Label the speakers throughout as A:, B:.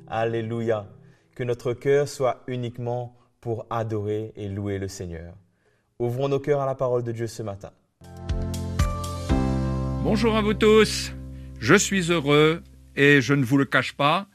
A: Alléluia. Que notre cœur soit uniquement pour adorer et louer le Seigneur. Ouvrons nos cœurs à la parole de Dieu ce matin.
B: Bonjour à vous tous. Je suis heureux et je ne vous le cache pas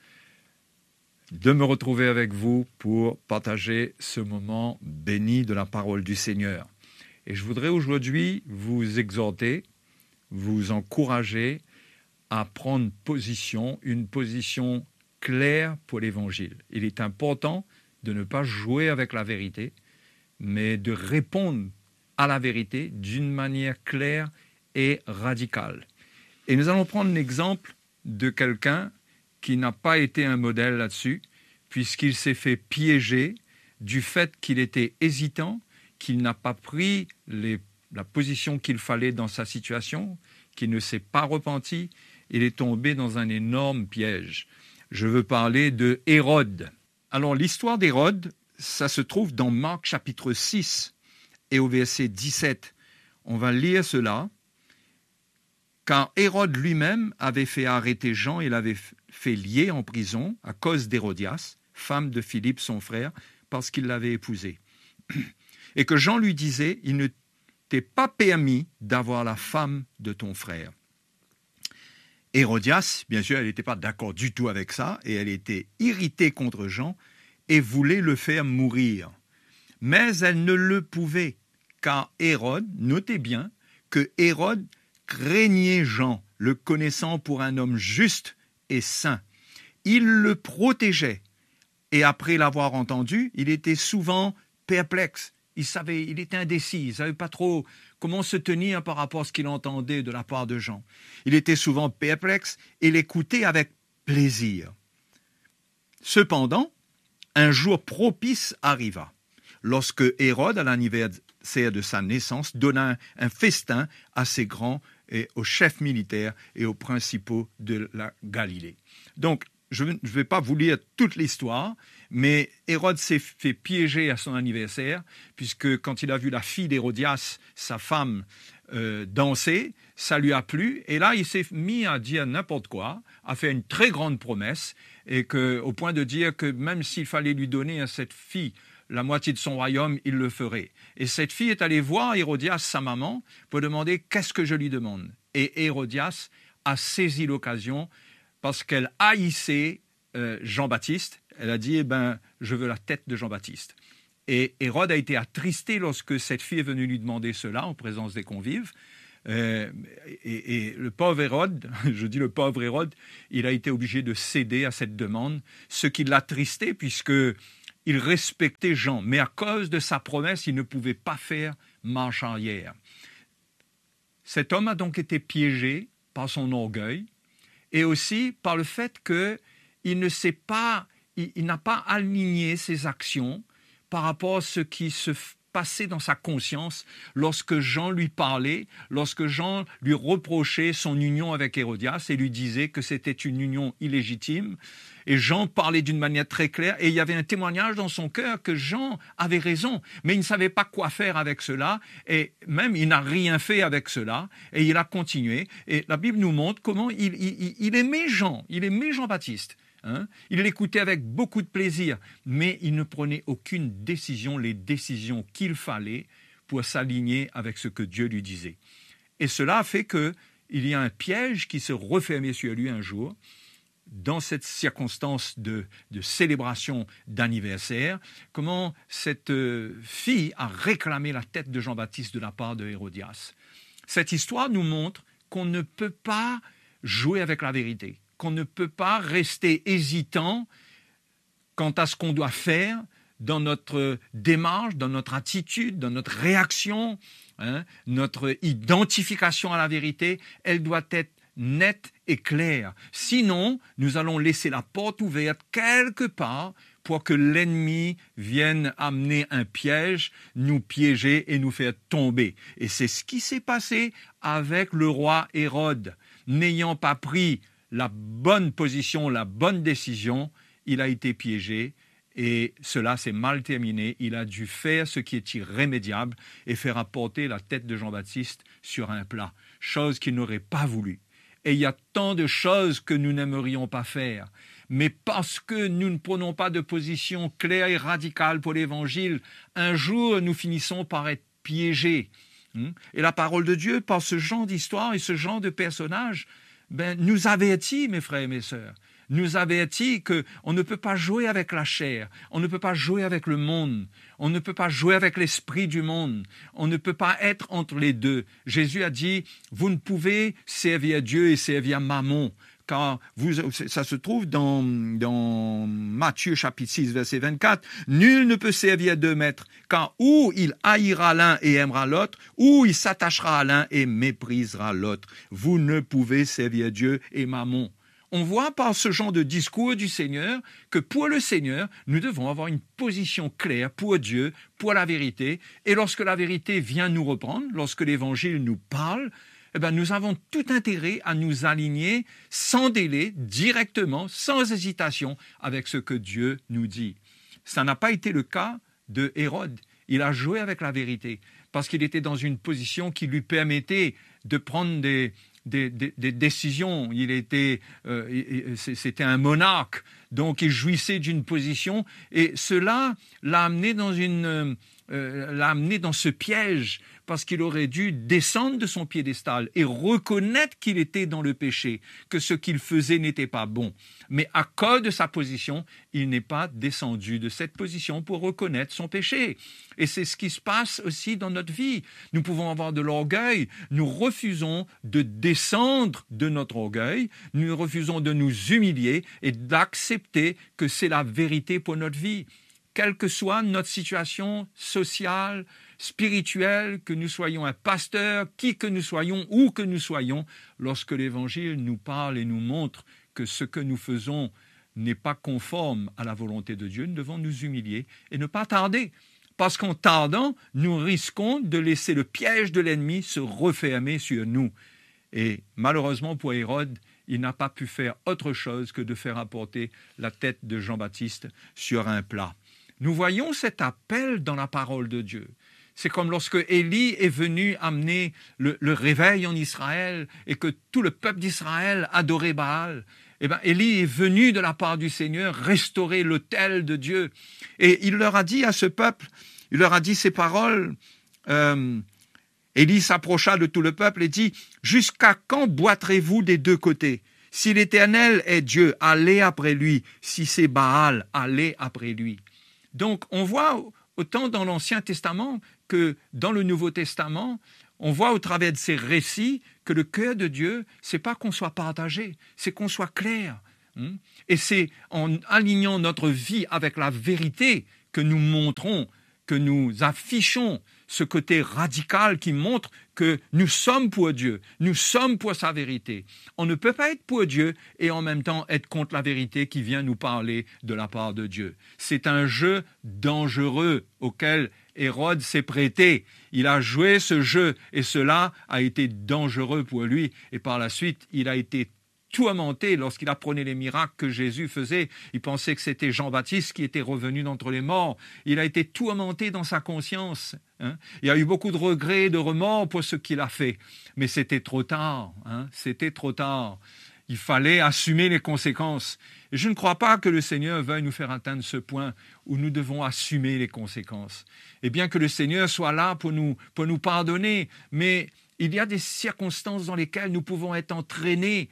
B: de me retrouver avec vous pour partager ce moment béni de la parole du Seigneur. Et je voudrais aujourd'hui vous exhorter, vous encourager à prendre position, une position claire pour l'Évangile. Il est important de ne pas jouer avec la vérité, mais de répondre à la vérité d'une manière claire et radicale. Et nous allons prendre l'exemple de quelqu'un qui n'a pas été un modèle là-dessus, puisqu'il s'est fait piéger du fait qu'il était hésitant, qu'il n'a pas pris la position qu'il fallait dans sa situation, qu'il ne s'est pas repenti. Il est tombé dans un énorme piège. Je veux parler de Hérode. Alors, l'histoire d'Hérode, ça se trouve dans Marc chapitre 6 et au verset 17. On va lire cela. Car Hérode lui-même avait fait arrêter Jean et l'avait fait lier en prison à cause d'Hérodias, femme de Philippe son frère, parce qu'il l'avait épousée. Et que Jean lui disait, il ne t'est pas permis d'avoir la femme de ton frère. Hérodias, bien sûr, elle n'était pas d'accord du tout avec ça, et elle était irritée contre Jean et voulait le faire mourir. Mais elle ne le pouvait, car Hérode, notez bien, que Hérode craignait Jean, le connaissant pour un homme juste et saint. Il le protégeait, et après l'avoir entendu, il était souvent perplexe. Il était indécis, il ne savait pas trop comment se tenir par rapport à ce qu'il entendait de la part de Jean. Il était souvent perplexe et l'écoutait avec plaisir. Cependant, un jour propice arriva, lorsque Hérode, à l'anniversaire de sa naissance, donna un festin à ses grands et aux chefs militaires et aux principaux de la Galilée. Donc, je ne vais pas vous lire toute l'histoire, mais Hérode s'est fait piéger à son anniversaire, puisque quand il a vu la fille d'Hérodias, sa femme, danser, ça lui a plu, et là il s'est mis à dire n'importe quoi, a fait une très grande promesse, et au point de dire que même s'il fallait lui donner à cette fille la moitié de son royaume, il le ferait. Et cette fille est allée voir Hérodias, sa maman, pour demander qu'est-ce que je lui demande. Et Hérodias a saisi l'occasion parce qu'elle haïssait Jean-Baptiste. Elle a dit, je veux la tête de Jean-Baptiste. Et Hérode a été attristé lorsque cette fille est venue lui demander cela en présence des convives. Et le pauvre Hérode, je dis le pauvre Hérode, il a été obligé de céder à cette demande, ce qui l'a attristé puisqu'il respectait Jean. Mais à cause de sa promesse, il ne pouvait pas faire marche arrière. Cet homme a donc été piégé par son orgueil, et aussi par le fait qu'il n'a pas aligné ses actions par rapport à ce qui se passait dans sa conscience lorsque Jean lui parlait, lorsque Jean lui reprochait son union avec Hérodias et lui disait que c'était une union illégitime. Et Jean parlait d'une manière très claire et il y avait un témoignage dans son cœur que Jean avait raison, mais il ne savait pas quoi faire avec cela et même il n'a rien fait avec cela et il a continué. Et la Bible nous montre comment il aimait Jean, il aimait Jean-Baptiste. Il l'écoutait avec beaucoup de plaisir, mais il ne prenait aucune décision, les décisions qu'il fallait pour s'aligner avec ce que Dieu lui disait. Et cela a fait qu'il y a un piège qui se refermait sur lui un jour, dans cette circonstance de célébration d'anniversaire, comment cette fille a réclamé la tête de Jean-Baptiste de la part de Hérodias. Cette histoire nous montre qu'on ne peut pas jouer avec la vérité, qu'on ne peut pas rester hésitant quant à ce qu'on doit faire dans notre démarche, dans notre attitude, dans notre réaction, notre identification à la vérité, elle doit être nette et claire. Sinon, nous allons laisser la porte ouverte quelque part pour que l'ennemi vienne amener un piège, nous piéger et nous faire tomber. Et c'est ce qui s'est passé avec le roi Hérode. N'ayant pas pris la bonne position, la bonne décision, il a été piégé et cela s'est mal terminé. Il a dû faire ce qui est irrémédiable et faire apporter la tête de Jean-Baptiste sur un plat, chose qu'il n'aurait pas voulu. et il y a tant de choses que nous n'aimerions pas faire. Mais parce que nous ne prenons pas de position claire et radicale pour l'Évangile, un jour nous finissons par être piégés. Et la parole de Dieu, par ce genre d'histoire et ce genre de personnages, nous avertit, mes frères et mes sœurs, nous avertit qu'on ne peut pas jouer avec la chair, on ne peut pas jouer avec le monde, on ne peut pas jouer avec l'esprit du monde, on ne peut pas être entre les deux. Jésus a dit, vous ne pouvez servir Dieu et servir Mammon. Car ça se trouve dans Matthieu chapitre 6, verset 24. « Nul ne peut servir deux maîtres, car ou il haïra l'un et aimera l'autre, ou il s'attachera à l'un et méprisera l'autre. Vous ne pouvez servir Dieu et Mammon. » On voit par ce genre de discours du Seigneur que pour le Seigneur, nous devons avoir une position claire pour Dieu, pour la vérité. Et lorsque la vérité vient nous reprendre, lorsque l'Évangile nous parle, nous avons tout intérêt à nous aligner sans délai, directement, sans hésitation, avec ce que Dieu nous dit. Ça n'a pas été le cas de Hérode. Il a joué avec la vérité, parce qu'il était dans une position qui lui permettait de prendre des décisions. C'était un monarque, donc il jouissait d'une position, et cela l'a amené dans ce piège, parce qu'il aurait dû descendre de son piédestal et reconnaître qu'il était dans le péché, que ce qu'il faisait n'était pas bon. Mais à cause de sa position, il n'est pas descendu de cette position pour reconnaître son péché. Et c'est ce qui se passe aussi dans notre vie. Nous pouvons avoir de l'orgueil, nous refusons de descendre de notre orgueil, nous refusons de nous humilier et d'accepter que c'est la vérité pour notre vie. Quelle que soit notre situation sociale, spirituelle, que nous soyons un pasteur, qui que nous soyons, où que nous soyons, lorsque l'Évangile nous parle et nous montre que ce que nous faisons n'est pas conforme à la volonté de Dieu, nous devons nous humilier et ne pas tarder. Parce qu'en tardant, nous risquons de laisser le piège de l'ennemi se refermer sur nous. Et malheureusement pour Hérode, il n'a pas pu faire autre chose que de faire apporter la tête de Jean-Baptiste sur un plat. Nous voyons cet appel dans la parole de Dieu. C'est comme lorsque Élie est venu amener le réveil en Israël et que tout le peuple d'Israël adorait Baal. Élie est venu de la part du Seigneur restaurer l'autel de Dieu. Et il leur a dit à ce peuple, il leur a dit ces paroles. Élie s'approcha de tout le peuple et dit, « Jusqu'à quand boiterez-vous des deux côtés ? Si l'Éternel est Dieu, allez après lui. Si c'est Baal, allez après lui. » Donc, on voit autant dans l'Ancien Testament que dans le Nouveau Testament, on voit au travers de ces récits que le cœur de Dieu, c'est pas qu'on soit partagé, c'est qu'on soit clair. Et c'est en alignant notre vie avec la vérité que nous montrons, que nous affichons ce côté radical qui montre que nous sommes pour Dieu, nous sommes pour sa vérité. On ne peut pas être pour Dieu et en même temps être contre la vérité qui vient nous parler de la part de Dieu. C'est un jeu dangereux auquel Hérode s'est prêté. Il a joué ce jeu et cela a été dangereux pour lui. Et par la suite, il a été tourmenté lorsqu'il apprenait les miracles que Jésus faisait. Il pensait que c'était Jean-Baptiste qui était revenu d'entre les morts. Il a été tourmenté dans sa conscience. Il y a eu beaucoup de regrets, de remords pour ce qu'il a fait. Mais c'était trop tard. C'était trop tard. Il fallait assumer les conséquences. Et je ne crois pas que le Seigneur veuille nous faire atteindre ce point où nous devons assumer les conséquences. Et bien que le Seigneur soit là pour nous pardonner, mais il y a des circonstances dans lesquelles nous pouvons être entraînés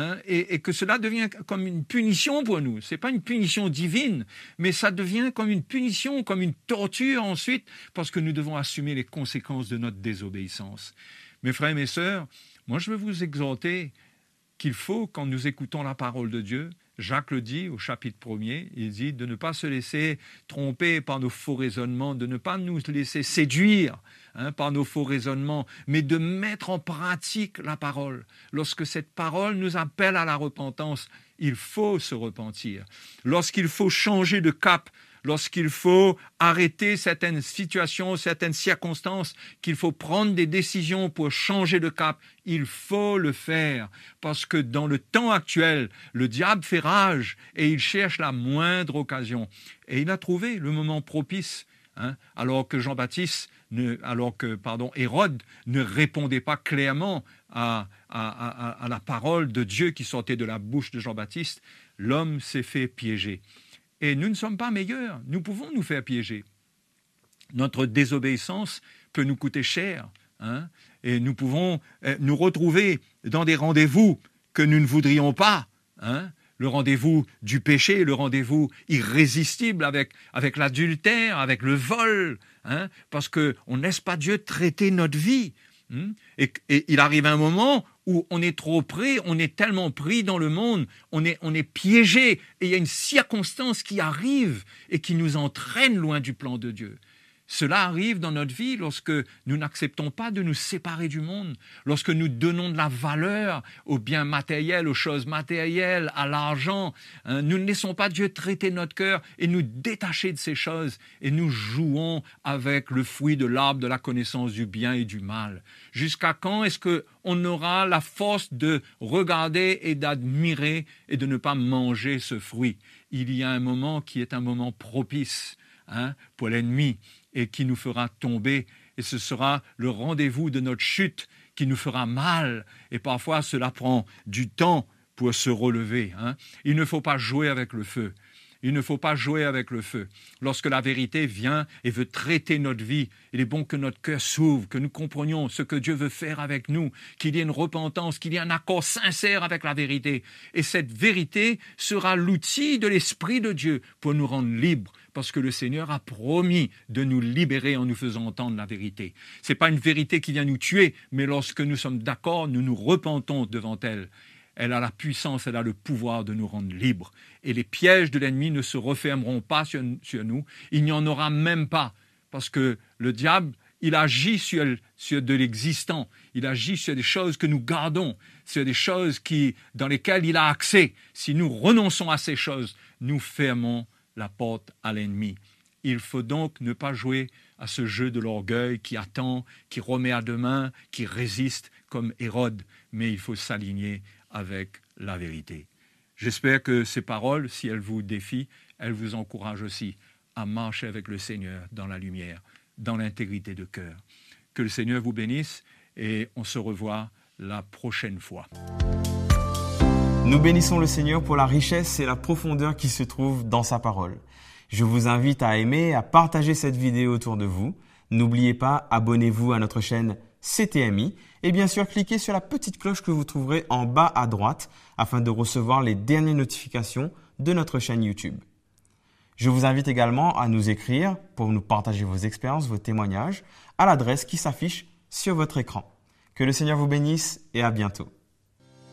B: et que cela devient comme une punition pour nous. Ce n'est pas une punition divine, mais ça devient comme une punition, comme une torture ensuite, parce que nous devons assumer les conséquences de notre désobéissance. Mes frères et mes sœurs, moi je veux vous exhorter qu'il faut, quand nous écoutons la parole de Dieu, Jacques le dit au chapitre 1er, il dit de ne pas se laisser tromper par nos faux raisonnements, de ne pas nous laisser séduire par nos faux raisonnements, mais de mettre en pratique la parole. Lorsque cette parole nous appelle à la repentance, il faut se repentir. Lorsqu'il faut changer de cap, lorsqu'il faut arrêter certaines situations, certaines circonstances, qu'il faut prendre des décisions pour changer de cap, il faut le faire. Parce que dans le temps actuel, le diable fait rage et il cherche la moindre occasion. Et il a trouvé le moment propice. alors que Hérode ne répondait pas clairement à la parole de Dieu qui sortait de la bouche de Jean-Baptiste, l'homme s'est fait piéger. Et nous ne sommes pas meilleurs, nous pouvons nous faire piéger. Notre désobéissance peut nous coûter cher, et nous pouvons nous retrouver dans des rendez-vous que nous ne voudrions pas, le rendez-vous du péché, le rendez-vous irrésistible avec l'adultère, avec le vol, parce qu'on ne laisse pas Dieu traiter notre vie. Et il arrive un moment où on est trop pris, on est tellement pris dans le monde, on est piégé, et il y a une circonstance qui arrive et qui nous entraîne loin du plan de Dieu. Cela arrive dans notre vie lorsque nous n'acceptons pas de nous séparer du monde, lorsque nous donnons de la valeur aux biens matériels, aux choses matérielles, à l'argent. Nous ne laissons pas Dieu traiter notre cœur et nous détacher de ces choses, et nous jouons avec le fruit de l'arbre de la connaissance du bien et du mal. Jusqu'à quand est-ce qu'on aura la force de regarder et d'admirer et de ne pas manger ce fruit? Il y a un moment qui est un moment propice pour l'ennemi, et qui nous fera tomber, et ce sera le rendez-vous de notre chute qui nous fera mal, et parfois cela prend du temps pour se relever. Il ne faut pas jouer avec le feu. Il ne faut pas jouer avec le feu. Lorsque la vérité vient et veut traiter notre vie, il est bon que notre cœur s'ouvre, que nous comprenions ce que Dieu veut faire avec nous, qu'il y ait une repentance, qu'il y ait un accord sincère avec la vérité. Et cette vérité sera l'outil de l'Esprit de Dieu pour nous rendre libres, parce que le Seigneur a promis de nous libérer en nous faisant entendre la vérité. Ce n'est pas une vérité qui vient nous tuer, mais lorsque nous sommes d'accord, nous nous repentons devant elle. Elle a la puissance, elle a le pouvoir de nous rendre libres. Et les pièges de l'ennemi ne se refermeront pas sur nous. Il n'y en aura même pas. Parce que le diable, il agit sur de l'existant. Il agit sur des choses que nous gardons. Sur des choses dans lesquelles il a accès. Si nous renonçons à ces choses, nous fermons la porte à l'ennemi. Il faut donc ne pas jouer à ce jeu de l'orgueil qui attend, qui remet à demain, qui résiste comme Hérode. Mais il faut s'aligner avec la vérité. J'espère que ces paroles, si elles vous défient, elles vous encouragent aussi à marcher avec le Seigneur dans la lumière, dans l'intégrité de cœur. Que le Seigneur vous bénisse et on se revoit la prochaine fois.
A: Nous bénissons le Seigneur pour la richesse et la profondeur qui se trouvent dans sa parole. Je vous invite à aimer, à partager cette vidéo autour de vous. N'oubliez pas, abonnez-vous à notre chaîne CTMI et bien sûr cliquez sur la petite cloche que vous trouverez en bas à droite afin de recevoir les dernières notifications de notre chaîne YouTube. Je vous invite également à nous écrire pour nous partager vos expériences, vos témoignages à l'adresse qui s'affiche sur votre écran. Que le Seigneur vous bénisse et à bientôt.